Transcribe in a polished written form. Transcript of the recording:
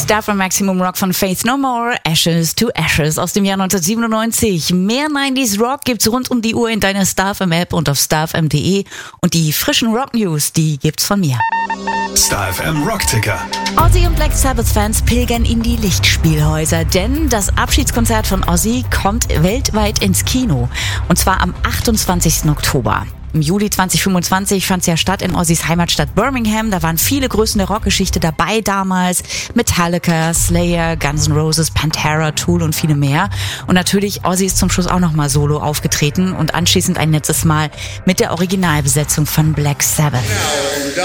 Davon Maximum Rock von Faith No More, Ashes to Ashes aus dem Jahr 1997. Mehr 90s Rock gibt's rund um die Uhr in deiner StarFM App und auf starfm.de. Und die frischen Rock News, die gibt's von mir. StarFM Rockticker. Ozzy und Black Sabbath-Fans pilgern in die Lichtspielhäuser, denn das Abschiedskonzert von Ozzy kommt weltweit ins Kino. Und zwar am 28. Oktober. Im Juli 2025 fand es ja statt in Ozzys Heimatstadt Birmingham. Da waren viele Größen der Rockgeschichte dabei damals. Metallica, Slayer, Guns N' Roses, Pantera, Tool und viele mehr. Und natürlich, Ozzy ist zum Schluss auch nochmal solo aufgetreten und anschließend ein letztes Mal mit der Originalbesetzung von Black Sabbath.